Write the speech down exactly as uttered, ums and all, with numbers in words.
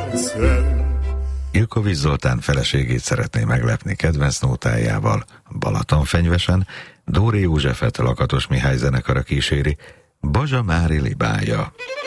Ilkovich Zoltán feleségét szeretné meglepni kedvenc nótájával. Balatonfenyvesen Dóri Józsefet Lakatos Mihály zenekara kíséri, Bazsa Mári libája.